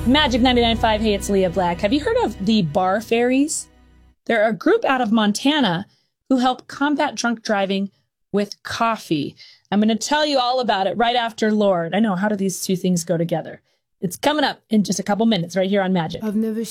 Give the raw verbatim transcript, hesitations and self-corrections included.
Magic ninety-nine point five, hey, it's Leah Black. Have you heard of the Bar Fairies? They're a group out of Montana who help combat drunk driving with coffee. I'm going to tell you all about it right after Lorde. I know, how do these two things go together? It's coming up in just a couple minutes right here on Magic. I've never